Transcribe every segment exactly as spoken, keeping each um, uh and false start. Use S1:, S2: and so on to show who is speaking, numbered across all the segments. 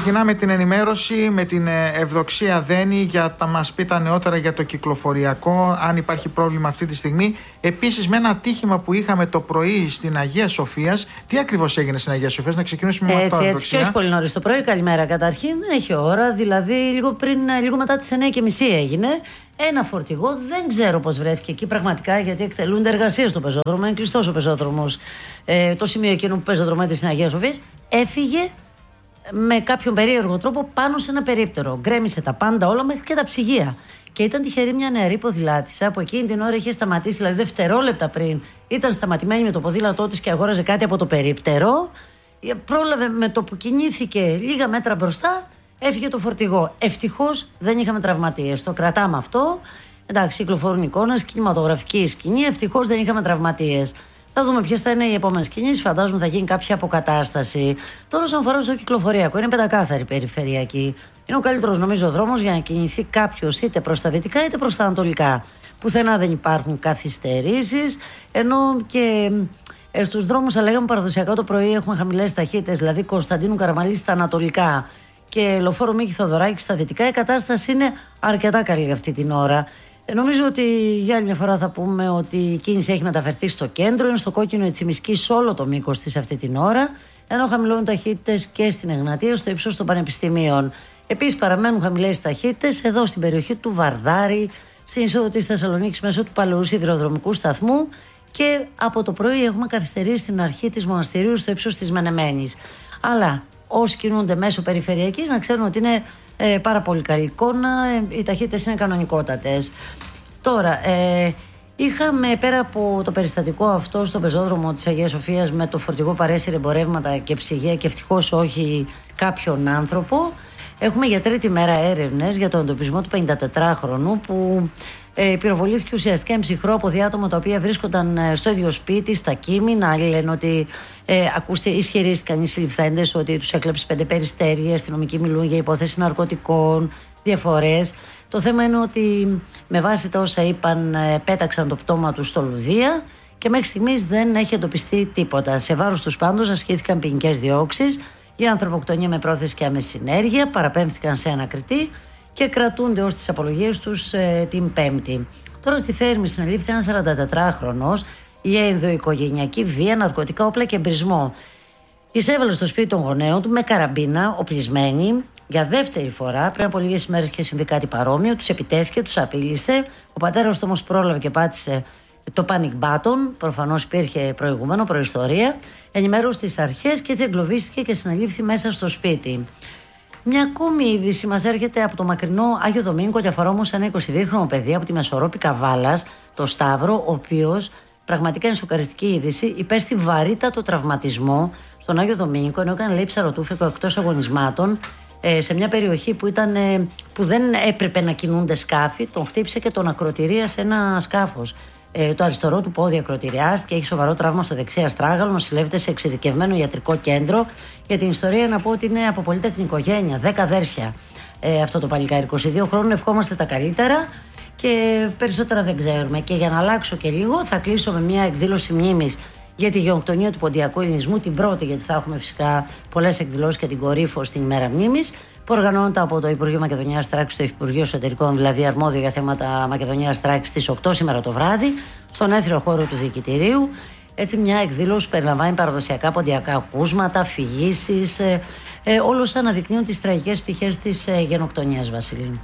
S1: ξεκινάμε την ενημέρωση με την Ευδοξία Δένη για να μας πει τα νεότερα για το κυκλοφοριακό, αν υπάρχει πρόβλημα αυτή τη στιγμή. Επίσης, με ένα ατύχημα που είχαμε το πρωί στην Αγία Σοφίας. Τι ακριβώς έγινε στην Αγία Σοφίας, να ξεκινήσουμε με αυτό,
S2: Ευδοξία. Έτσι, και όχι πολύ νωρίς το πρωί. Καλημέρα καταρχήν. Δεν έχει ώρα, δηλαδή λίγο, πριν, λίγο μετά τις εννιά και μισή έγινε. Ένα φορτηγό, δεν ξέρω πώς βρέθηκε εκεί πραγματικά, γιατί εκτελούνται εργασίες στο πεζόδρομο. Είναι κλειστός ο πεζόδρομος. Ε, το σημείο εκείνο που πεζοδρομεύεται στην Αγία Σοφίας. Έφυγε με κάποιον περίεργο τρόπο πάνω σε ένα περίπτερο. Γκρέμισε τα πάντα όλα μέχρι και τα ψυγεία. Και ήταν τυχερή μια νεαρή ποδηλάτησα που εκείνη την ώρα είχε σταματήσει, δηλαδή δευτερόλεπτα πριν ήταν σταματημένη με το ποδήλατό της και αγόραζε κάτι από το περίπτερο. Πρόλαβε με το που κινήθηκε λίγα μέτρα μπροστά, έφυγε το φορτηγό. Ευτυχώς δεν είχαμε τραυματίες. Το κρατάμε αυτό. Εντάξει, κυκλοφορούν εικόνες, κινηματογραφική σκηνή. Ευτυχώς δεν είχαμε τραυματίες. Θα δούμε ποιες θα είναι οι επόμενες κινήσεις. Φαντάζομαι θα γίνει κάποια αποκατάσταση. Τώρα, όσον αφορά στο κυκλοφοριακό, είναι πεντακάθαρη περιφερειακή. Είναι ο καλύτερος, νομίζω, δρόμος για να κινηθεί κάποιος είτε προς τα δυτικά είτε προς τα ανατολικά. Πουθενά δεν υπάρχουν καθυστερήσεις. Ενώ και ε, στους δρόμους, αλλά λέγαμε παραδοσιακά το πρωί, έχουμε χαμηλές ταχύτητες. Δηλαδή, Κωνσταντίνου Καραμαλή στα ανατολικά και Λεωφόρο Μίκη Θοδωράκη στα δυτικά. Η κατάσταση είναι αρκετά καλή αυτή την ώρα. Νομίζω ότι για άλλη μια φορά θα πούμε ότι η κίνηση έχει μεταφερθεί στο κέντρο. Είναι στο κόκκινο η Τσιμισκή σε όλο το μήκος της αυτή την ώρα. Ενώ χαμηλώνουν ταχύτητες και στην Εγνατία, στο ύψος των πανεπιστημίων. Επίσης παραμένουν χαμηλές ταχύτητες εδώ στην περιοχή του Βαρδάρη, στην είσοδο της Θεσσαλονίκης μέσω του Παλαιού Σιδηροδρομικού Σταθμού. Και από το πρωί έχουμε καθυστερήσει στην αρχή της Μοναστηρίου στο ύψος της Μενεμένης. Αλλά όσοι κινούνται μέσω περιφερειακής να ξέρουν ότι είναι ε, πάρα πολύ καλή εικόνα, ε, οι ταχύτητες είναι κανονικότατες. Τώρα, ε, είχαμε πέρα από το περιστατικό αυτό στο πεζόδρομο της Αγίας Σοφίας με το φορτηγό παρέσυρε εμπορεύματα και ψυγεία και ευτυχώς όχι κάποιον άνθρωπο, έχουμε για τρίτη μέρα έρευνες για τον εντοπισμό του πενηντατετράχρονου που Ε, πυροβολήθηκε ουσιαστικά εμψυχρό από δύο άτομα τα οποία βρίσκονταν ε, στο ίδιο σπίτι, στα Κίμηνα. Άλλοι λένε ότι ε, ακούστε, ισχυρίστηκαν οι συλληφθέντες ότι τους έκλεψε πέντε περιστέρια. Οι αστυνομικοί μιλούν για υπόθεση ναρκωτικών, διαφορές. Το θέμα είναι ότι με βάση τα όσα είπαν, ε, πέταξαν το πτώμα τους στο Λουδία και μέχρι στιγμής δεν έχει εντοπιστεί τίποτα. Σε βάρος τους πάντως ασκήθηκαν ποινικές διώξεις για ανθρωποκτονία με πρόθεση και άμεση συνέργεια, παραπέμφθηκαν σε ανακριτή και κρατούνται ως τις απολογίες τους ε, την Πέμπτη. Τώρα στη Θέρμη συνελήφθη ένας σαραντατετράχρονος για ενδοοικογενειακή βία, ναρκωτικά όπλα και εμπρισμό. Εισέβαλε στο σπίτι των γονέων του με καραμπίνα, οπλισμένη, για δεύτερη φορά. Πριν από λίγες ημέρες είχε συμβεί κάτι παρόμοιο. Τους επιτέθηκε, τους απείλησε. Ο πατέρας του όμως πρόλαβε και πάτησε το panic button. Προφανώς υπήρχε προηγούμενο, προϊστορία. Ενημέρωσε τις αρχές και έτσι εγκλωβίστηκε και συνελήφθη μέσα στο σπίτι. Μια ακόμη είδηση μας έρχεται από το μακρινό Άγιο Δομήνικο και αφορά όμως ένα εικοσιδύχρονο παιδί από τη Μεσορόπη Καβάλας, το Σταύρο, ο οποίος πραγματικά είναι σοκαριστική είδηση, υπέστη βαρύτατο τραυματισμό στον Άγιο Δομήνικο ενώ έκανε λέει ψαροτούφικο εκτός αγωνισμάτων ε, σε μια περιοχή που, ήταν, ε, που δεν έπρεπε να κινούνται σκάφη. Τον χτύπησε και τον ακροτηρία σε ένα σκάφος. Ε, το αριστερό του πόδι ακροτηριάστηκε, έχει σοβαρό τραύμα στο δεξί αστράγαλο, νοσηλεύεται σε εξειδικευμένο ιατρικό κέντρο. Για την ιστορία να πω ότι είναι από πολύτεκνη οικογένεια, δέκα αδέρφια ε, αυτό το παλικάρι, είκοσι δύο χρόνων. Ευχόμαστε τα καλύτερα και περισσότερα δεν ξέρουμε. Και για να αλλάξω και λίγο, θα κλείσω με μια εκδήλωση μνήμης για τη γενοκτονία του Ποντιακού Ελληνισμού, την πρώτη, γιατί θα έχουμε φυσικά πολλές εκδηλώσεις και την Κορύφο στην ημέρα μνήμης, που οργανώνεται από το Υπουργείο Μακεδονίας Τράκης, το Υφυπουργείο Εσωτερικών, δηλαδή αρμόδιο για θέματα Μακεδονίας Τράκης, στις οκτώ σήμερα το βράδυ, στον έθριο χώρο του Διοικητηρίου. Έτσι, μια εκδήλωση που περιλαμβάνει παραδοσιακά ποντιακά ακούσματα, αφηγήσεις, ε, ε, όλους αναδεικνύουν τις τραγικές πτυχές της ε, γενοκτονίας, Βασίλη.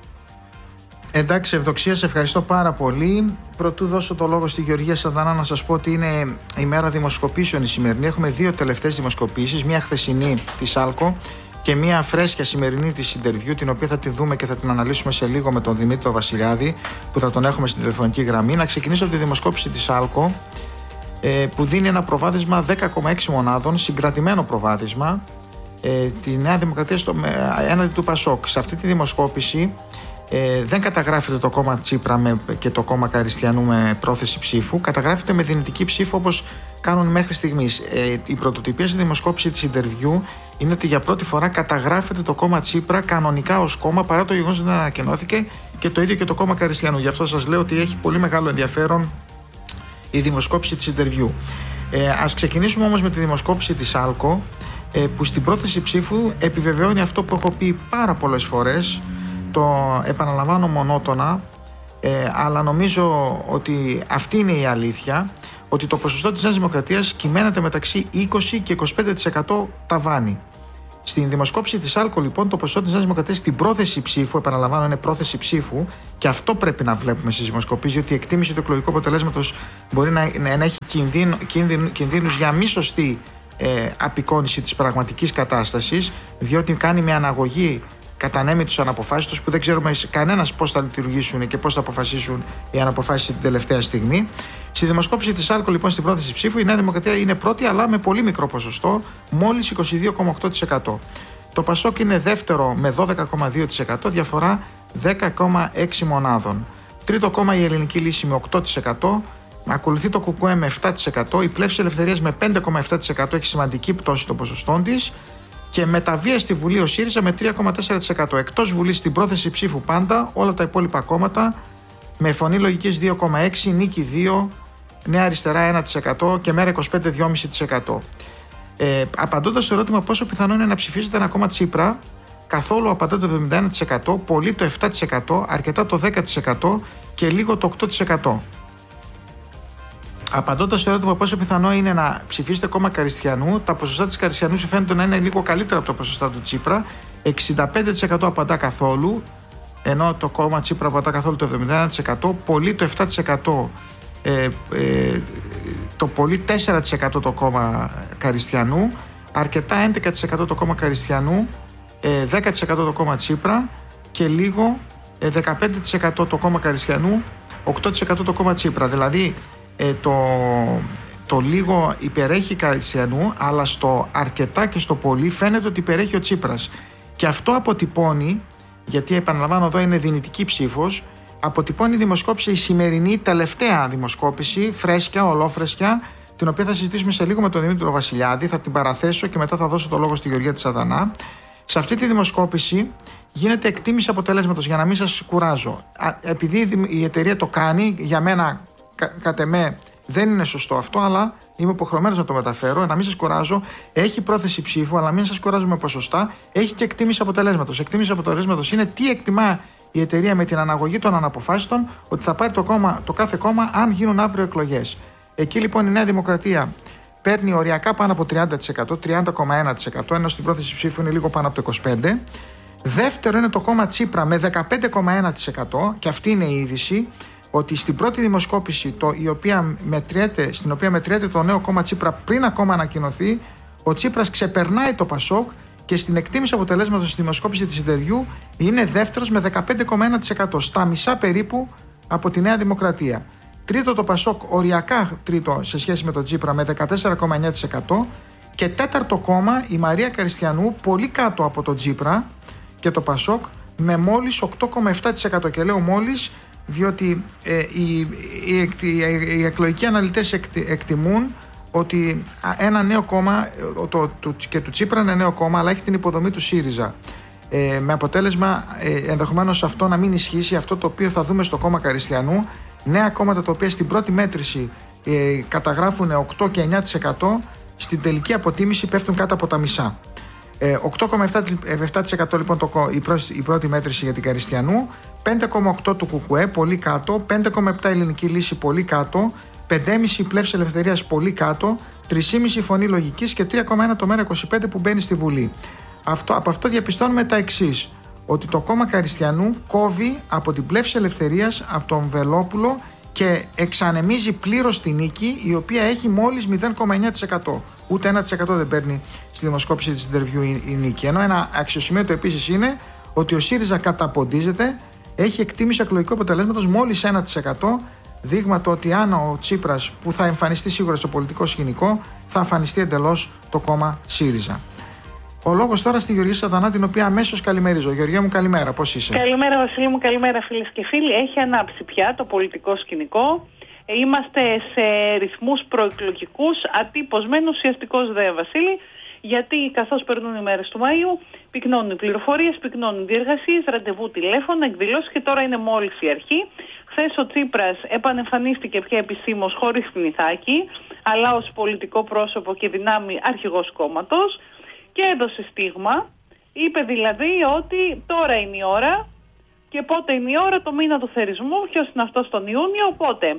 S1: Εντάξει, Ευδοξία, σε ευχαριστώ πάρα πολύ. Πρωτού δώσω το λόγο στη Γεωργία Σαδανά, να σας πω ότι είναι η μέρα δημοσκοπήσεων η σημερινή. Έχουμε δύο τελευταίες δημοσκοπήσεις, μια χθεσινή της Άλκο και μια φρέσκια σημερινή της Interview, την οποία θα τη δούμε και θα την αναλύσουμε σε λίγο με τον Δημήτρη Βασιλιάδη, που θα τον έχουμε στην τηλεφωνική γραμμή. Να ξεκινήσω από τη δημοσκόπηση της Άλκο, που δίνει ένα προβάδισμα δέκα κόμμα έξι μονάδων, συγκρατημένο προβάδισμα, τη Νέα Δημοκρατία στο, έναντι του Πασόκ. Σε αυτή τη δημοσκόπηση Ε, δεν καταγράφεται το κόμμα Τσίπρα με, και το κόμμα Καριστιανού με πρόθεση ψήφου. Καταγράφεται με δυνητική ψήφο όπως κάνουν μέχρι στιγμής. Ε, η πρωτοτυπία στη δημοσκόπηση της Interview είναι ότι για πρώτη φορά καταγράφεται το κόμμα Τσίπρα κανονικά ως κόμμα, παρά το γεγονός ότι δεν ανακοινώθηκε, και το ίδιο και το κόμμα Καριστιανού. Γι' αυτό σας λέω ότι έχει πολύ μεγάλο ενδιαφέρον η δημοσκόπηση της Interview. Ε, ας ξεκινήσουμε όμως με τη δημοσκόπηση της Άλκο, που στην πρόθεση ψήφου επιβεβαιώνει αυτό που έχω πει πάρα πολλές φορές, το επαναλαμβάνω μονότονα, ε, αλλά νομίζω ότι αυτή είναι η αλήθεια, ότι το ποσοστό της Νέας Δημοκρατίας κυμαίνεται μεταξύ είκοσι και είκοσι πέντε τοις εκατό ταβάνι. Στην δημοσκόπηση της άλκο, λοιπόν, το ποσοστό της Νέας Δημοκρατίας στην πρόθεση ψήφου, επαναλαμβάνω, είναι πρόθεση ψήφου, και αυτό πρέπει να βλέπουμε στις δημοσκοπήσεις, διότι η εκτίμηση του εκλογικού αποτελέσματος μπορεί να, να έχει κινδύνου, κινδύνου, κινδύνους για μη σωστή ε, απεικόνηση της πραγματικής κατάστασης, διότι κάνει μια αναγωγή κατανέμει τους αναποφάσεις τους που δεν ξέρουμε κανένας πώς θα λειτουργήσουν και πώς θα αποφασίσουν οι αναποφάσεις την τελευταία στιγμή. Στη δημοσκόπηση της άλκο, λοιπόν, στην πρόθεση ψήφου, η Νέα Δημοκρατία είναι πρώτη, αλλά με πολύ μικρό ποσοστό, μόλις είκοσι δύο κόμμα οκτώ τοις εκατό. Το Πασόκ είναι δεύτερο με δώδεκα κόμμα δύο τοις εκατό, διαφορά δέκα κόμμα έξι μονάδων. Τρίτο κόμμα η Ελληνική Λύση με οκτώ τοις εκατό. Ακολουθεί το ΚΚΕ με επτά τοις εκατό. Η Πλεύση Ελευθερίας με πέντε κόμμα επτά τοις εκατό, έχει σημαντική πτώση των ποσοστών της. Και με τα βία στη Βουλή ο ΣΥΡΙΖΑ με τρία κόμμα τέσσερα τοις εκατό. Εκτός Βουλής στην πρόθεση ψήφου πάντα όλα τα υπόλοιπα κόμματα με φωνή λογικής δύο κόμμα έξι τοις εκατό, Νίκη δύο τοις εκατό, Νέα Αριστερά ένα τοις εκατό και Μέρα είκοσι πέντε δύο κόμμα πέντε τοις εκατό. Ε, απαντώντας στο ερώτημα πόσο πιθανό είναι να ψηφίσετε ένα κόμμα Τσίπρα, καθόλου απαντά το εβδομήντα ένα τοις εκατό, πολύ το επτά τοις εκατό, αρκετά το δέκα τοις εκατό και λίγο το οκτώ τοις εκατό. Απαντώντας στο ερώτημα πόσο πιθανό είναι να ψηφίσετε κόμμα Καριστιανού, τα ποσοστά της Καριστιανού φαίνεται να είναι λίγο καλύτερα από τα ποσοστά του Τσίπρα. εξήντα πέντε τοις εκατό απαντά καθόλου, ενώ το κόμμα Τσίπρα απαντά καθόλου το εβδομήντα ένα τοις εκατό, πολύ το επτά τοις εκατό, ε, ε, το πολύ τέσσερα τοις εκατό το κόμμα Καριστιανού, αρκετά έντεκα τοις εκατό το κόμμα Καριστιανού, ε, δέκα τοις εκατό το κόμμα Τσίπρα και λίγο ε, δεκαπέντε τοις εκατό το κόμμα Καριστιανού, οκτώ τοις εκατό το κόμμα Τσίπρα. Δηλαδή ε, το, το λίγο υπερέχει Καριστιανού, αλλά στο αρκετά και στο πολύ φαίνεται ότι υπερέχει ο Τσίπρας. Και αυτό αποτυπώνει, γιατί επαναλαμβάνω εδώ είναι δυνητική ψήφος, αποτυπώνει η δημοσκόπηση, η σημερινή τελευταία δημοσκόπηση, φρέσκια, ολόφρεσκια, την οποία θα συζητήσουμε σε λίγο με τον Δημήτριο Βασιλιάδη. Θα την παραθέσω και μετά θα δώσω το λόγο στη Γεωργία της Αδανά. Σε αυτή τη δημοσκόπηση γίνεται εκτίμηση αποτελέσματος, για να μην σας κουράζω. Επειδή η εταιρεία το κάνει, για μένα κα, κατ' εμέ δεν είναι σωστό αυτό, αλλά είμαι υποχρεωμένος να το μεταφέρω, να μην σας κουράζω. Έχει πρόθεση ψήφου, αλλά μην σας κουράζουμε ποσοστά. Έχει και εκτίμηση αποτελέσματος. Εκτίμηση αποτελέσματος είναι τι εκτιμά η εταιρεία με την αναγωγή των αναποφάσιστων ότι θα πάρει το, κόμμα, το κάθε κόμμα αν γίνουν αύριο εκλογές. Εκεί λοιπόν η Νέα Δημοκρατία παίρνει οριακά πάνω από τριάντα τοις εκατό, τριάντα κόμμα ένα τοις εκατό, ενώ στην πρόθεση ψήφου είναι λίγο πάνω από το είκοσι πέντε τοις εκατό. Δεύτερο είναι το κόμμα Τσίπρα με δεκαπέντε κόμμα ένα τοις εκατό, και αυτή είναι η είδηση, ότι στην πρώτη δημοσκόπηση, το, η οποία μετριέται, στην οποία μετριέται το νέο κόμμα Τσίπρα πριν ακόμα ανακοινωθεί, ο Τσίπρας ξεπερνάει το Πασόκ και στην εκτίμηση αποτελέσματος στη δημοσκόπηση της Ιντερβιού είναι δεύτερος με δεκαπέντε κόμμα ένα τοις εκατό, στα μισά περίπου από τη Νέα Δημοκρατία. Τρίτο το Πασόκ, οριακά τρίτο σε σχέση με τον Τσίπρα με δεκατέσσερα κόμμα εννιά τοις εκατό, και τέταρτο κόμμα η Μαρία Καριστιανού, πολύ κάτω από τον Τσίπρα και το Πασόκ με μόλις οκτώ κόμμα επτά τοις εκατό. Και λέω μόλις διότι ε, οι, οι, οι, οι εκλογικοί αναλυτές εκτι, εκτιμούν ότι ένα νέο κόμμα το, το, και του Τσίπρα είναι νέο κόμμα, αλλά έχει την υποδομή του ΣΥΡΙΖΑ. Ε, με αποτέλεσμα ε, ενδεχομένως αυτό να μην ισχύσει αυτό το οποίο θα δούμε στο κόμμα Καριστιανού. Νέα κόμματα τα οποία στην πρώτη μέτρηση ε, καταγράφουν οκτώ και εννιά τοις εκατό, στην τελική αποτίμηση πέφτουν κάτω από τα μισά. Ε, οκτώ κόμμα επτά τοις εκατό λοιπόν το, η, πρώτη, η πρώτη μέτρηση για την Καριστιανού, πέντε κόμμα οκτώ του ΚΚΕ πολύ κάτω, πέντε κόμμα επτά η Ελληνική Λύση πολύ κάτω, πέντε κόμμα πέντε η Πλεύση Ελευθερίας πολύ κάτω, τρία κόμμα πέντε η Φωνή Λογικής και τρία κόμμα ένα το Μέρα είκοσι πέντε που μπαίνει στη Βουλή. Αυτό, από αυτό διαπιστώνουμε τα εξής: ότι το κόμμα Καριστιανού κόβει από την Πλεύση Ελευθερίας, από τον Βελόπουλο, και εξανεμίζει πλήρως τη νίκη, η οποία έχει μόλις μηδέν κόμμα εννιά τοις εκατό. Ούτε ένα τοις εκατό δεν παίρνει στη δημοσκόπηση της Ιντερβιού η, η νίκη. Ενώ ένα αξιοσημείωτο επίσης είναι ότι ο ΣΥΡΙΖΑ καταποντίζεται, έχει εκτίμηση εκλογικού αποτελέσματος μόλις ένα τοις εκατό, δείγμα το ότι αν ο Τσίπρας, που θα εμφανιστεί σίγουρα στο πολιτικό σκηνικό, θα εμφανιστεί εντελώς το κόμμα ΣΥΡΙΖΑ. Ο λόγος τώρα στη Γεωργία Σαδανά, την οποία αμέσως καλημερίζω. Γεωργία μου, καλημέρα, πώς είσαι?
S3: Καλημέρα, Βασίλη μου, καλημέρα, φίλες και φίλοι. Έχει ανάψει πια το πολιτικό σκηνικό. Είμαστε σε ρυθμούς προεκλογικούς, ατύπως μεν, ουσιαστικός δε, Βασίλη, γιατί καθώς περνούν οι μέρες του Μαΐου, πυκνώνουν οι πληροφορίες, πυκνώνουν οι διεργασίες, ραντεβού, τηλέφωνα, εκδηλώσεις, και τώρα είναι μόλις η αρχή. Χθες ο Τσίπρας επανεμφανίστηκε πια επισήμως χωρίς Κνηθάκη, αλλά ως πολιτικό πρόσωπο και δυνάμει αρχηγός κόμματος. και έδωσε στίγμα. Είπε δηλαδή ότι τώρα είναι η ώρα και πότε είναι η ώρα, το μήνα του θερισμού, ποιος είναι αυτός τον Ιούνιο. Οπότε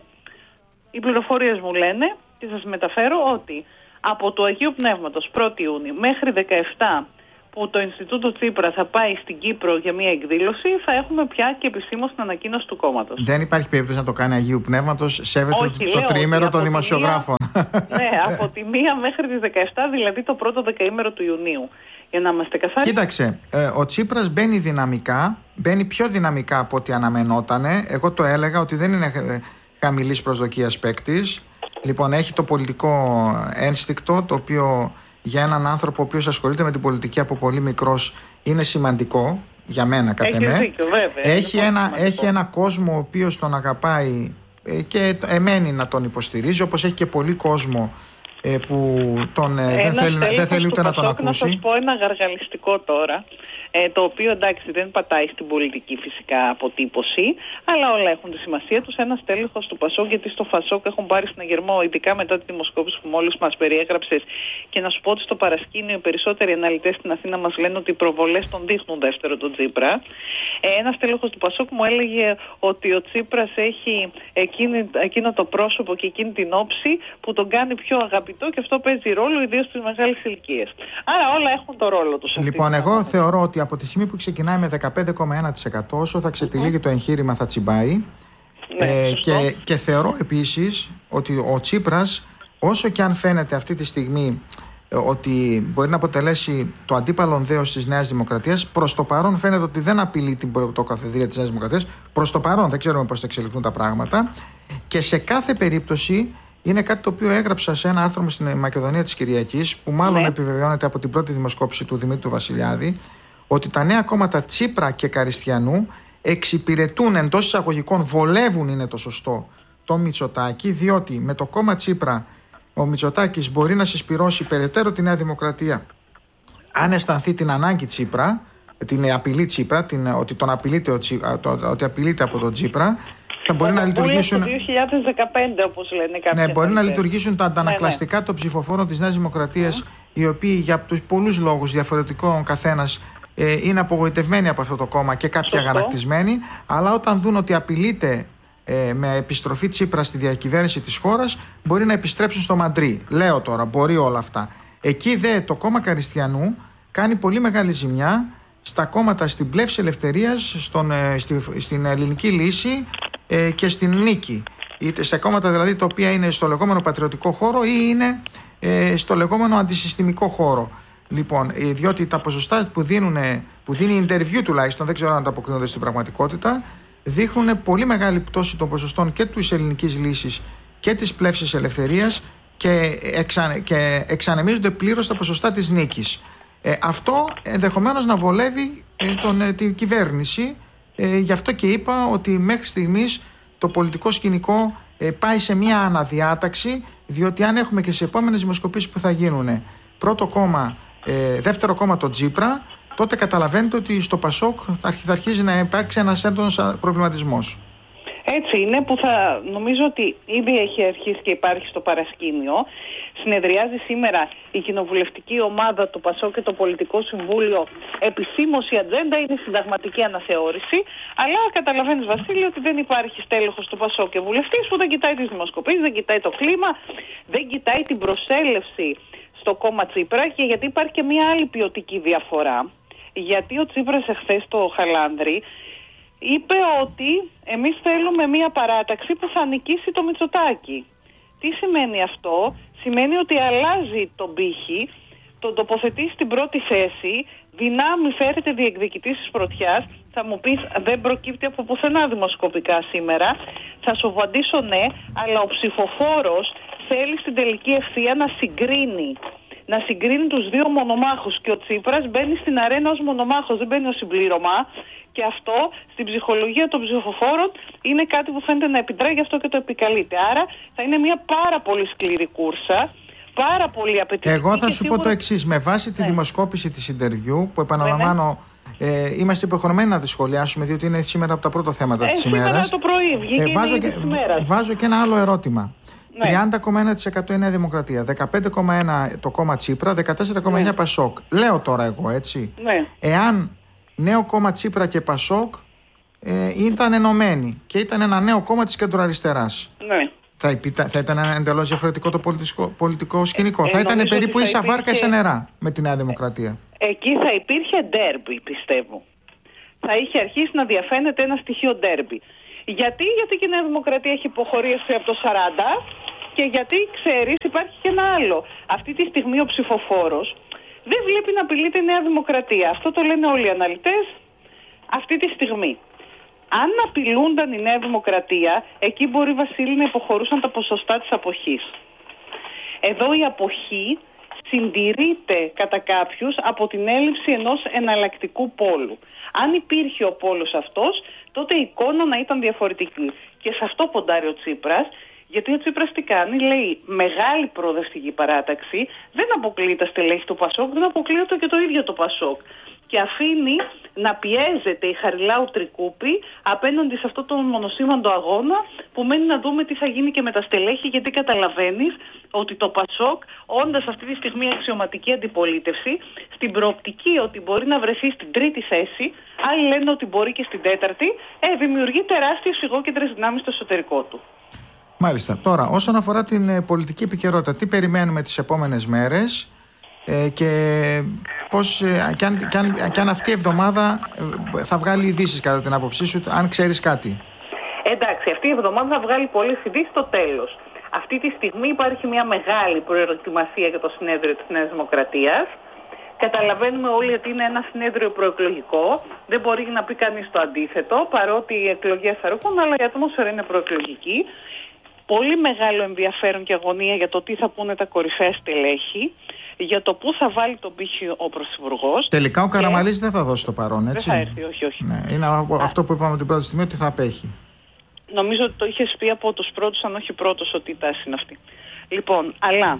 S3: οι πληροφορίες μου λένε και σας μεταφέρω ότι από του Αγίου Πνεύματος πρώτη Ιούνιου μέχρι δεκαεφτά που το Ινστιτούτο Τσίπρα θα πάει στην Κύπρο για μια εκδήλωση, θα έχουμε πια και επισήμως την ανακοίνωση του κόμματος.
S1: Δεν υπάρχει περίπτωση να το κάνει Αγίου Πνεύματος, σέβεται
S3: όχι,
S1: το, το τριήμερο των δημοσιογράφων.
S3: Μία, ναι, από τη μία μέχρι τις δεκαεφτά, δηλαδή το πρώτο δεκαήμερο του Ιουνίου. Για να είμαστε καθαροί.
S1: Κοίταξε, ε, ο Τσίπρας μπαίνει δυναμικά, μπαίνει πιο δυναμικά από ό,τι αναμενότανε. Εγώ το έλεγα ότι δεν είναι χαμηλής προσδοκίας παίκτης. Λοιπόν, έχει το πολιτικό ένστικτο, το οποίο για έναν άνθρωπο ο οποίος ασχολείται με την πολιτική από πολύ μικρός είναι σημαντικό, για μένα κατά
S3: έχει
S1: με.
S3: Δίκιο, βέβαια,
S1: έχει, ένα, έχει ένα κόσμο ο οποίος τον αγαπάει ε, και εμένει να τον υποστηρίζει, όπως έχει και πολύ κόσμο ε, που τον, ε, δεν, θέλει, δεν θέλει ούτε να τον ακούσει.
S3: Να σας πω ένα γαργαλιστικό τώρα, ε, το οποίο εντάξει δεν πατάει στην πολιτική φυσικά αποτύπωση, αλλά όλα έχουν τη σημασία τους. Ένας τέλεχος του Πασόκ, γιατί στο Πασόκ έχουν πάρει συναγερμό, ειδικά μετά τη δημοσκόπηση που μόλις μας περιέγραψες, και να σου πω ότι στο παρασκήνιο οι περισσότεροι αναλυτές στην Αθήνα μας λένε ότι οι προβολές τον δείχνουν δεύτερο τον Τσίπρα. Ε, ένας τέλεχος του Πασόκ μου έλεγε ότι ο Τσίπρας έχει εκείνη, εκείνο το πρόσωπο και εκείνη την όψη που τον κάνει πιο αγαπητό, και αυτό παίζει ρόλο ιδίως στις μεγάλες ηλικίες. Άρα όλα έχουν το ρόλο τους.
S1: Λοιπόν, εγώ θεωρώ ότι από τη στιγμή που ξεκινάει με δεκαπέντε κόμμα ένα τοις εκατό, όσο θα ξετυλίγει mm-hmm. το εγχείρημα θα τσιμπάει.
S3: Ναι,
S1: ε, και, και θεωρώ επίσης ότι ο Τσίπρας, όσο και αν φαίνεται αυτή τη στιγμή ε, ότι μπορεί να αποτελέσει το αντίπαλο δέος της Νέας Δημοκρατίας, προς το παρόν φαίνεται ότι δεν απειλεί την πρωτοκαθεδρία της Νέας Δημοκρατίας. Προς το παρόν δεν ξέρουμε πώς θα εξελιχθούν τα πράγματα. Και σε κάθε περίπτωση είναι κάτι το οποίο έγραψα σε ένα άρθρο μου στην Μακεδονία της Κυριακής, που μάλλον ναι. επιβεβαιώνεται από την πρώτη δημοσκόπηση του Δημήτρου Βασιλιάδη, ότι τα νέα κόμματα Τσίπρα και Καριστιανού εξυπηρετούν, εντός εισαγωγικών βολεύουν, είναι το σωστό, το Μητσοτάκη, διότι με το κόμμα Τσίπρα ο Μητσοτάκης μπορεί να συσπυρώσει περαιτέρω τη Νέα Δημοκρατία αν αισθανθεί την ανάγκη Τσίπρα, την απειλή Τσίπρα, την, ότι, τον απειλείται ο Τσίπρα, το, ότι απειλείται από τον Τσίπρα. Θα μπορεί να λειτουργήσουν.
S3: Το δύο χιλιάδες δεκαπέντε, όπως λένε κάποιοι.
S1: Ναι, μπορεί να λειτουργήσουν τα αντανακλαστικά ναι, ναι. των ψηφοφόρων της Νέας Δημοκρατίας, mm. οι οποίοι για τους πολλούς λόγους διαφορετικών καθένας ε, είναι απογοητευμένοι από αυτό το κόμμα και κάποιοι Σωστό. αγανακτισμένοι. Αλλά όταν δουν ότι απειλείται ε, με επιστροφή Τσίπρα στη διακυβέρνηση της χώρας, μπορεί να επιστρέψουν στο Μαντρί. Λέω τώρα, μπορεί όλα αυτά. Εκεί δε το κόμμα Καριστιανού κάνει πολύ μεγάλη ζημιά στα κόμματα στην Πλεύση Ελευθερίας, στον, ε, στη, στην Ελληνική Λύση ε, και στην Νίκη. Είτε σε κόμματα δηλαδή τα οποία είναι στο λεγόμενο πατριωτικό χώρο ή είναι ε, στο λεγόμενο αντισυστημικό χώρο. Λοιπόν, ε, διότι τα ποσοστά που, δίνουν, που δίνει η interview τουλάχιστον, δεν ξέρω αν ανταποκρίνονται στην πραγματικότητα, δείχνουν πολύ μεγάλη πτώση των ποσοστών και της Ελληνικής Λύσης και της Πλεύσης Ελευθερίας και, εξα, και εξανεμίζονται πλήρως τα ποσοστά της Νίκης. Ε, αυτό ενδεχομένως να βολεύει ε, τον, ε, την κυβέρνηση. Ε, γι' αυτό και είπα ότι μέχρι στιγμής το πολιτικό σκηνικό ε, πάει σε μια αναδιάταξη, διότι αν έχουμε και σε επόμενες δημοσκοπήσεις που θα γίνουν πρώτο κόμμα, ε, δεύτερο κόμμα το Τσίπρα, τότε καταλαβαίνετε ότι στο Πασόκ θα, θα αρχίζει να υπάρξει ένας έντονος προβληματισμός.
S3: Έτσι είναι, που θα νομίζω ότι ήδη έχει αρχίσει και υπάρχει στο παρασκήνιο. Συνεδριάζει σήμερα η κοινοβουλευτική ομάδα του Πασόκ και το Πολιτικό Συμβούλιο. Επισήμως η ατζέντα είναι η συνταγματική αναθεώρηση. Αλλά καταλαβαίνεις, Βασίλη, ότι δεν υπάρχει στέλεχος του Πασόκ και βουλευτής που δεν κοιτάει τις δημοσκοπήσεις, δεν κοιτάει το κλίμα, δεν κοιτάει την προσέλευση στο κόμμα Τσίπρα, και γιατί υπάρχει και μια άλλη ποιοτική διαφορά. Γιατί ο Τσίπρας εχθές στο Χαλάνδρη είπε ότι εμείς θέλουμε μια παράταξη που θα νικήσει το Μητσοτάκη. Τι σημαίνει αυτό? Σημαίνει ότι αλλάζει τον πύχη, τον τοποθετεί στην πρώτη θέση, δυνάμει φέρεται διεκδικητής της πρωτιάς. Θα μου πεις, δεν προκύπτει από πουθενά δημοσκοπικά σήμερα. Θα σου απαντήσω ναι, αλλά ο ψηφοφόρος θέλει στην τελική ευθεία να συγκρίνει. Να συγκρίνει τους δύο μονομάχους, και ο Τσίπρας μπαίνει στην αρένα ως μονομάχος, δεν μπαίνει ως συμπλήρωμα, και αυτό στην ψυχολογία των ψηφοφόρων είναι κάτι που φαίνεται να επιτρέπει, γι' αυτό και το επικαλείται. Άρα θα είναι μια πάρα πολύ σκληρή κούρσα, πάρα πολύ απαιτητική.
S1: Εγώ θα σου
S3: σίγουρα...
S1: πω το εξής, με βάση τη ναι. δημοσκόπηση της interview, που επαναλαμβάνω
S3: ναι, ναι.
S1: Ε, είμαστε υποχρεωμένοι να τη σχολιάσουμε, διότι είναι σήμερα από τα πρώτα θέματα ε, της ημέρας.
S3: Σήμερα το πρωί, βγήκε
S1: ε, βάζω,
S3: η
S1: και,
S3: της ημέρας.
S1: βάζω και ένα άλλο ερώτημα.
S3: Ναι.
S1: τριάντα κόμμα ένα τοις εκατό η Νέα Δημοκρατία, δεκαπέντε κόμμα ένα τοις εκατό το κόμμα Τσίπρα, δεκατέσσερα κόμμα εννιά τοις εκατό Πασόκ. Λέω τώρα εγώ, έτσι.
S3: Ναι.
S1: Εάν νέο κόμμα Τσίπρα και Πασόκ ε, ήταν ενωμένοι και ήταν ένα νέο κόμμα της κεντροαριστεράς,
S3: Ναι.
S1: θα, υπήτα, θα ήταν ένα εντελώς διαφορετικό το πολιτικό, πολιτικό σκηνικό.
S3: Ε,
S1: θα ήταν περίπου
S3: θα
S1: ίσα
S3: υπήρχε...
S1: βάρκα σε νερά με τη Νέα Δημοκρατία.
S3: Εκεί θα υπήρχε ντέρμπι, πιστεύω. Θα είχε αρχίσει να διαφαίνεται ένα στοιχείο ντέρμπι. Γιατί, γιατί και η Νέα Δημοκρατία έχει υποχωρήσει από το σαράντα και γιατί, ξέρεις, υπάρχει και ένα άλλο. Αυτή τη στιγμή ο ψηφοφόρος δεν βλέπει να απειλείται η Νέα Δημοκρατία. Αυτό το λένε όλοι οι αναλυτές αυτή τη στιγμή. Αν απειλούνταν η Νέα Δημοκρατία, εκεί μπορεί, Βασίλη, να υποχωρούσαν τα ποσοστά της αποχής. Εδώ η αποχή συντηρείται κατά κάποιους από την έλλειψη ενός εναλλακτικού πόλου. Αν υπήρχε ο πόλος αυτός, τότε η εικόνα να ήταν διαφορετική. Και σε αυτό ποντάρει ο Τσίπρας, γιατί ο Τσίπρας τι κάνει, λέει μεγάλη προοδευτική παράταξη, δεν αποκλείει τα στελέχη του Πασόκ, δεν αποκλείεται και το ίδιο το Πασόκ. Και αφήνει να πιέζεται η Χαριλάου Τρικούπη απέναντι σε αυτό τον μονοσήμαντο αγώνα που μένει να δούμε τι θα γίνει και με τα στελέχη, γιατί καταλαβαίνεις ότι το Πασόκ, όντας αυτή τη στιγμή αξιωματική αντιπολίτευση, στην προοπτική ότι μπορεί να βρεθεί στην τρίτη θέση, άλλοι λένε ότι μπορεί και στην τέταρτη, ε, δημιουργεί τεράστιες φυγόκεντρες δυνάμεις στο εσωτερικό του.
S1: Μάλιστα. Τώρα, όσον αφορά την ε, πολιτική επικαιρότητα, τι περιμένουμε τις επόμενες μέρες ε, και πώς, ε, και, αν, και, αν, και αν αυτή η εβδομάδα ε, θα βγάλει ειδήσεις κατά την άποψή σου, αν ξέρεις κάτι.
S3: Εντάξει, αυτή η εβδομάδα θα βγάλει πολλές ειδήσεις στο τέλος. Αυτή τη στιγμή υπάρχει μια μεγάλη προετοιμασία για το συνέδριο της Νέας Δημοκρατίας. Καταλαβαίνουμε όλοι ότι είναι ένα συνέδριο προεκλογικό. Δεν μπορεί να πει κανείς το αντίθετο, παρότι οι εκλογές θα έρχονται, αλλά η ατμόσφαιρα είναι προεκλογική. Πολύ μεγάλο ενδιαφέρον και αγωνία για το τι θα πούνε τα κορυφαία στελέχη, για το πού θα βάλει τον πύχη ο Πρωθυπουργός.
S1: Τελικά ο
S3: και...
S1: Καραμανλής δεν θα δώσει το παρόν, έτσι.
S3: Δεν θα έρθει, όχι, όχι.
S1: Ναι, είναι Α. αυτό που είπαμε την πρώτη στιγμή, ότι θα απέχει.
S3: Νομίζω ότι το είχες πει από τους πρώτους, αν όχι πρώτος, ότι η τάση είναι αυτή. Λοιπόν, αλλά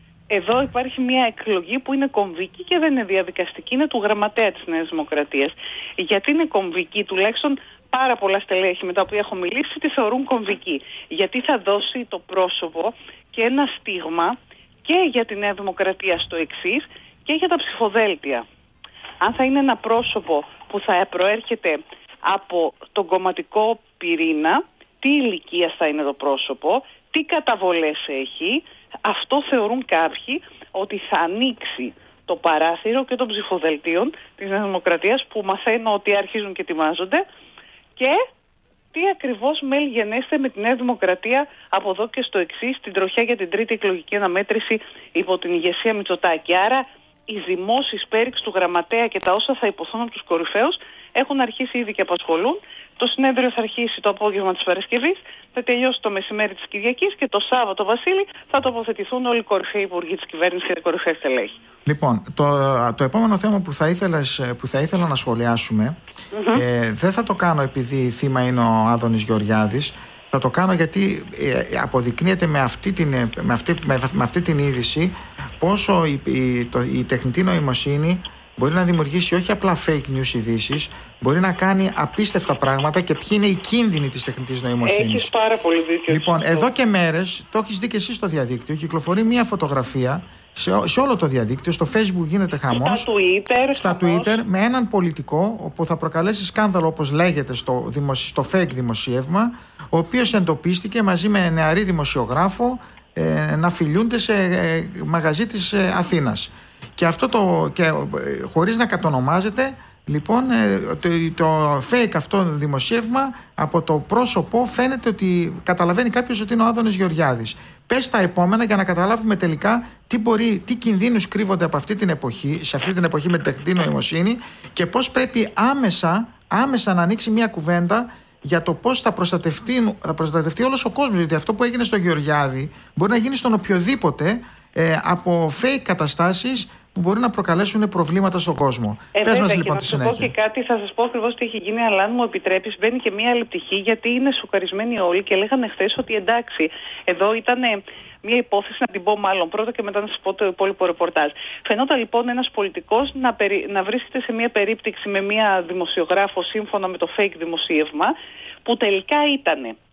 S3: εδώ υπάρχει μια εκλογή που είναι κομβική και δεν είναι διαδικαστική, είναι του γραμματέα της Νέας Δημοκρατίας. Γιατί είναι κομβική, τουλάχιστον πάρα πολλά στελέχη με τα οποία έχω μιλήσει τη θεωρούν κομβική. Γιατί θα δώσει το πρόσωπο και ένα στίγμα και για τη Νέα Δημοκρατία στο εξής και για τα ψηφοδέλτια. Αν θα είναι ένα πρόσωπο που θα προέρχεται από τον κομματικό πυρήνα, τι ηλικία θα είναι το πρόσωπο, τι καταβολές έχει, αυτό θεωρούν κάποιοι ότι θα ανοίξει το παράθυρο και των ψηφοδελτίων της Νέας Δημοκρατίας, που μαθαίνω ότι αρχίζουν και ετοιμάζονται, και τι ακριβώς μέλη γενέστε με τη Νέα Δημοκρατία από εδώ και στο εξής, την τροχιά για την τρίτη εκλογική αναμέτρηση υπό την ηγεσία Μητσοτάκη. Άρα οι δημόσιες πέριξ του γραμματέα και τα όσα θα υποθούν από τους κορυφαίους έχουν αρχίσει ήδη και απασχολούν. Το συνέδριο θα αρχίσει το απόγευμα της Παρασκευής, θα τελειώσει το μεσημέρι της Κυριακής και το Σάββατο, Βασίλη, θα τοποθετηθούν όλοι οι κορυφαίοι υπουργοί της κυβέρνησης και οι κορυφαίοι στελέχοι.
S1: Λοιπόν, το, το επόμενο θέμα που θα, ήθελες, που θα ήθελα να σχολιάσουμε, mm-hmm. ε, δεν θα το κάνω επειδή θύμα είναι ο Άδωνης Γεωργιάδης, θα το κάνω γιατί ε, αποδεικνύεται με αυτή την, με αυτή, με, με αυτή την είδηση πόσο η, η, το, η τεχνητή νοημοσύνη μπορεί να δημιουργήσει όχι απλά fake news ειδήσεις, μπορεί να κάνει απίστευτα πράγματα και ποιοι είναι οι κίνδυνοι της τεχνητής νοημοσύνης.
S3: Έχεις πάρα πολύ δίκιο.
S1: Λοιπόν, εδώ και μέρες, το έχεις δει και εσύ στο διαδίκτυο, κυκλοφορεί μια φωτογραφία σε, σε όλο το διαδίκτυο, στο Facebook γίνεται χαμός.
S3: Στα Twitter.
S1: Στα Twitter, με έναν πολιτικό που θα προκαλέσει σκάνδαλο, όπως λέγεται στο, δημοσι, στο fake δημοσίευμα, ο οποίος εντοπίστηκε μαζί με νεαρή δημοσιογράφο ε, να φιλιούνται σε ε, μαγαζί της ε, Αθήνας. Και αυτό το, και, ε, χωρίς να κατονομάζεται, λοιπόν, ε, το, το fake αυτό δημοσίευμα από το πρόσωπο φαίνεται ότι καταλαβαίνει κάποιος ότι είναι ο Άδωνης Γεωργιάδης. Πες τα επόμενα για να καταλάβουμε τελικά τι, μπορεί, τι κινδύνους κρύβονται από αυτή την εποχή, σε αυτή την εποχή με την τεχνητή νοημοσύνη, και πώς πρέπει άμεσα, άμεσα να ανοίξει μια κουβέντα για το πώς θα προστατευτεί, θα προστατευτεί όλος ο κόσμος. Γιατί αυτό που έγινε στο Γεωργιάδη μπορεί να γίνει στον οποιοδήποτε ε, από fake καταστάσεις που μπορεί να προκαλέσουν προβλήματα στον κόσμο.
S3: Ε,
S1: Πες
S3: βέβαια,
S1: μας λοιπόν
S3: και
S1: τη
S3: θα
S1: συνέχεια.
S3: σου πω και κάτι, θα σας πω ακριβώς τι έχει γίνει, αλλά αν μου επιτρέπεις, μπαίνει και μία άλλη πτυχή, γιατί είναι σοκαρισμένοι όλοι και λέγανε χθες ότι εντάξει, εδώ ήταν μία υπόθεση, να την πω μάλλον πρώτα και μετά να σας πω το υπόλοιπο ρεπορτάζ. Φαινόταν λοιπόν ένας πολιτικός να, περι... να βρίσκεται σε μία περίπτυξη με μία δημοσιογράφο σύμφωνα με το fake δημοσίευμα, που τελικά ήταν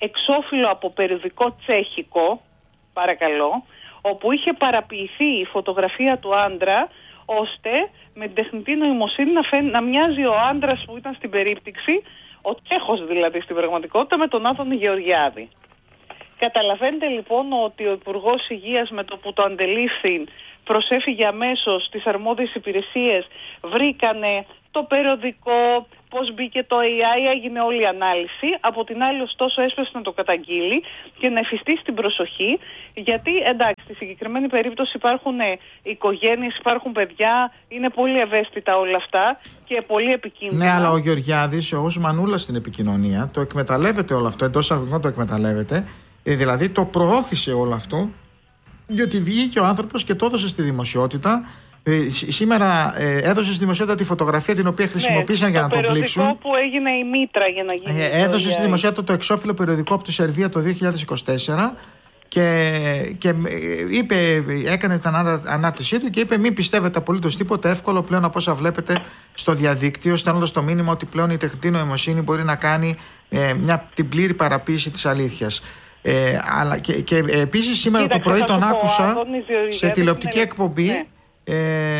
S3: εξώφυλλο από περιοδικό τσέχικο, παρακαλώ, όπου είχε παραποιηθεί η φωτογραφία του άντρα, ώστε με την τεχνητή νοημοσύνη να, φαίν, να μοιάζει ο άντρας που ήταν στην περίπτυξη, ο Τσέχος δηλαδή στην πραγματικότητα, με τον Άδωνη Γεωργιάδη. Καταλαβαίνετε λοιπόν ότι ο Υπουργός Υγείας, με το που το αντελήφθη, προσέφυγε αμέσως στις αρμόδιες υπηρεσίες, βρήκανε το περιοδικό, πώς μπήκε το έι άι, έγινε όλη η ανάλυση. Από την άλλη, ωστόσο, έσπευσε να το καταγγείλει και να εφιστήσει την προσοχή, γιατί εντάξει, στη συγκεκριμένη περίπτωση υπάρχουν οικογένειες, υπάρχουν παιδιά, είναι πολύ ευαίσθητα όλα αυτά και πολύ επικίνδυνα.
S1: Ναι, αλλά ο Γεωργιάδης, ως μανούλα στην επικοινωνία, το εκμεταλλεύεται όλο αυτό, εντός αγωγικών το εκμεταλλεύεται, ε, δηλαδή το προώθησε όλο αυτό, διότι βγήκε ο άνθρωπος και το έδωσε στη δημοσιότητα. Ε, σήμερα ε, έδωσε στη δημοσιότητα τη φωτογραφία την οποία χρησιμοποίησαν, ναι, για να τον πλήξουν.
S3: Το που έγινε η μήτρα για να γίνει.
S1: Ε, έδωσε στη δημοσιότητα το εξώφυλλο περιοδικό από τη Σερβία το δύο χιλιάδες είκοσι τέσσερα και, και είπε, έκανε την ανάρτησή του και είπε: μην πιστεύετε απολύτως τίποτα, εύκολο πλέον από όσα βλέπετε στο διαδίκτυο, στέλνοντας το μήνυμα ότι πλέον η τεχνητή νοημοσύνη μπορεί να κάνει ε, μια, την πλήρη παραποίηση της αλήθειας. Ε, αλλά και, και επίσης σήμερα Κοίταξε, το πρωί τον άκουσα σε τηλεοπτική είναι... εκπομπή. Ναι. Ε,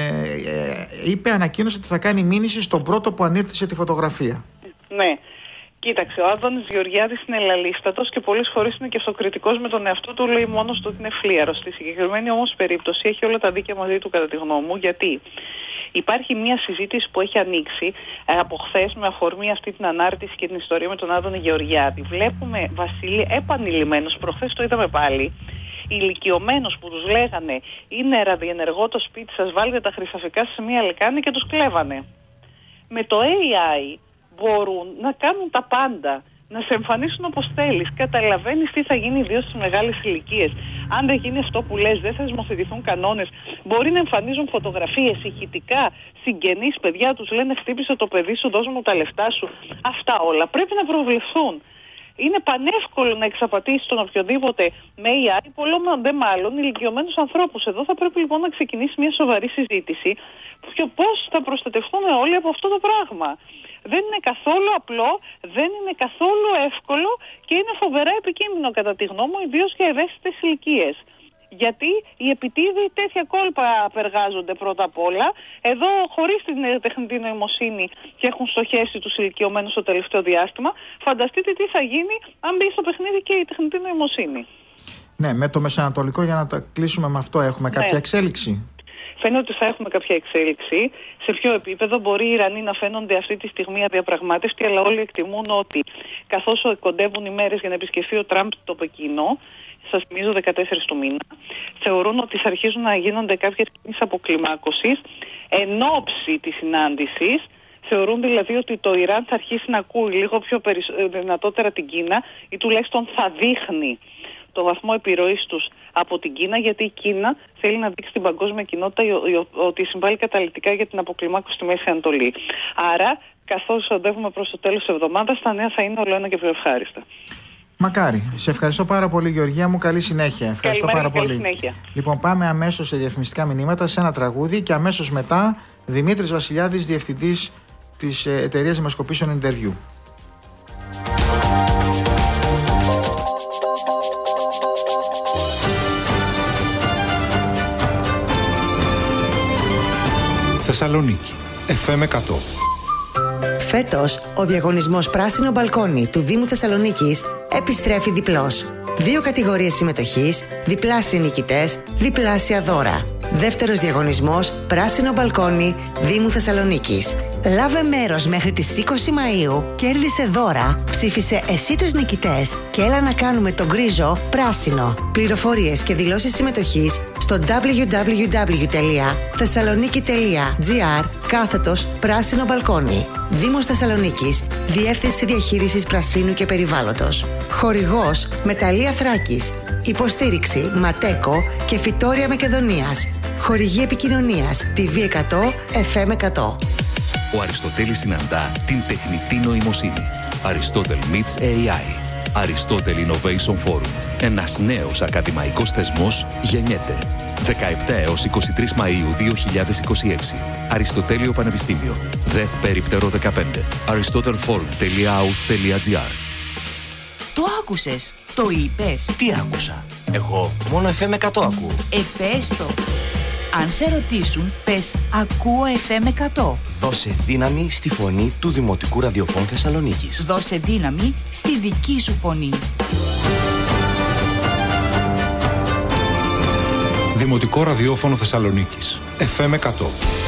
S1: ε, είπε, ανακοίνωσε ότι θα κάνει μήνυση στον πρώτο που ανήρτησε τη φωτογραφία.
S3: Ναι. Κοίταξε, ο Άδωνης Γεωργιάδης είναι ελαλίστατος και πολλές φορές είναι και αυτοκριτικός με τον εαυτό του, λέει μόνος του ότι είναι φλίαρος. Στη συγκεκριμένη όμως περίπτωση έχει όλα τα δίκαια μαζί του, κατά τη γνώμη μου, γιατί υπάρχει μια συζήτηση που έχει ανοίξει ε, από χθες με αφορμή αυτή την ανάρτηση και την ιστορία με τον Άδωνη Γεωργιάδη. Βλέπουμε, Βασίλη, επανειλημμένος, προχθές το είδαμε πάλι, ηλικιωμένους που τους λέγανε είναι ραδιενεργό το σπίτι σας, βάλτε τα χρυσαφικά σε μια λεκάνη και τους κλέβανε. Με το έι άι μπορούν να κάνουν τα πάντα, να σε εμφανίσουν όπως θέλεις. Καταλαβαίνεις τι θα γίνει ιδίως στις μεγάλες ηλικίες. Αν δεν γίνει αυτό που λες, δεν θα δημοθετηθούν κανόνες. Μπορεί να εμφανίζουν φωτογραφίες, ηχητικά, συγγενείς, παιδιά τους λένε χτύπησε το παιδί σου, δώσ' μου τα λεφτά σου. Αυτά όλα πρέπει να προβληθούν. Είναι πανεύκολο να εξαπατήσει τον οποιοδήποτε με έι άι, πολλό δε μάλλον ηλικιωμένους ανθρώπους. Εδώ θα πρέπει λοιπόν να ξεκινήσει μια σοβαρή συζήτηση και πώς θα προστατευτούμε όλοι από αυτό το πράγμα. Δεν είναι καθόλου απλό, δεν είναι καθόλου εύκολο και είναι φοβερά επικίνδυνο κατά τη γνώμη μου, ιδίως για ευαίσθητες ηλικίες. Γιατί οι επιτίδιοι τέτοια κόλπα απεργάζονται πρώτα απ' όλα. Εδώ χωρίς την τεχνητή νοημοσύνη και έχουν στοχεύσει τους ηλικιωμένους στο τελευταίο διάστημα. Φανταστείτε τι θα γίνει αν μπει στο παιχνίδι και η τεχνητή νοημοσύνη. Ναι, με το Μεσανατολικό, για να τα κλείσουμε με αυτό, έχουμε κάποια, ναι, εξέλιξη. Φαίνεται ότι θα έχουμε κάποια εξέλιξη. Σε ποιο επίπεδο? Μπορεί οι Ιρανοί να φαίνονται αυτή τη στιγμή αδιαπραγμάτευτοι, αλλά όλοι εκτιμούν ότι καθώς κοντεύουν οι μέρες για να επισκεφθεί ο Τραμπ το Πεκίνο, σας θυμίζω δεκατέσσερις του μήνα, θεωρούν ότι θα αρχίζουν να γίνονται κάποιες κινήσεις αποκλιμάκωσης εν ώψη της συνάντησης. Θεωρούν δηλαδή ότι το Ιράν θα αρχίσει να ακούει λίγο πιο περισσο... δυνατότερα την Κίνα ή τουλάχιστον θα δείχνει το βαθμό επιρροής τους από την Κίνα, γιατί η Κίνα θέλει να δείξει στην παγκόσμια κοινότητα ότι συμβάλλει καταλυτικά για την αποκλιμάκωση στη Μέση Ανατολή. Άρα, καθώς οδεύουμε προς το τέλος της εβδομάδας, τα νέα θα είναι όλο ένα και πιο ευχάριστα. Μακάρι. Σε ευχαριστώ πάρα πολύ, Γεωργία μου. Καλή συνέχεια. Ευχαριστώ πάρα πολύ. Συνέχεια. Λοιπόν, πάμε αμέσως σε διαφημιστικά μηνύματα, σε ένα τραγούδι και αμέσως μετά Δημήτρης Βασιλιάδης, διευθυντής της εταιρείας δημοσκοπήσεων Interview.
S4: Θεσσαλονίκη, εφ εμ εκατό.
S5: Φέτος, ο διαγωνισμός Πράσινο Μπαλκόνι του Δήμου Θεσσαλονίκης επιστρέφει διπλός. Δύο κατηγορίες συμμετοχής, διπλάσιοι νικητές, διπλάσια δώρα. Δεύτερος διαγωνισμός Πράσινο Μπαλκόνι Δήμου Θεσσαλονίκης. Λάβε μέρος μέχρι τις είκοσι Μαΐου, κέρδισε δώρα, ψήφισε εσύ τους νικητές και έλα να κάνουμε τον γκρίζο πράσινο. Πληροφορίες και δηλώσεις συμμετοχής στο double-u double-u double-u τελεία θεσσαλονίκη τελεία τζι άρ κάθετος Πράσινο Μπαλκόνι. Δήμος Θεσσαλονίκης, Διεύθυνση Διαχείρισης Πρασίνου και Περιβάλλοντος. Χορηγός Μεταλλεία Θράκης. Υποστήριξη Ματέκο και Φυτόρια Μακεδονίας. Χορηγή επικοινωνίας τι βι εκατό εφ εμ εκατό.
S6: Ο Αριστοτέλης συναντά την τεχνητή νοημοσύνη. Aristotle meets έι άι. Aristotle Innovation Forum. Ένας νέος ακαδημαϊκός θεσμός γεννιέται. δεκαεπτά έως είκοσι τρεις Μαΐου δύο χιλιάδες είκοσι έξι. Αριστοτέλειο Πανεπιστήμιο. ΔΕΘ Περίπτερο δεκαπέντε. aristotle forum τελεία out τελεία τζι άρ.
S7: Αυτό άκουσες. Το είπες.
S8: Τι άκουσα? Εγώ μόνο εφ εμ εκατό ακούω.
S7: Εφέστο. Αν σε ρωτήσουν, πες ακούω εφ εμ εκατό.
S8: Δώσε δύναμη στη φωνή του Δημοτικού Ραδιοφώνου Θεσσαλονίκης.
S7: Δώσε δύναμη στη δική σου φωνή.
S4: Δημοτικό Ραδιόφωνο Θεσσαλονίκης. εφ εμ εκατό.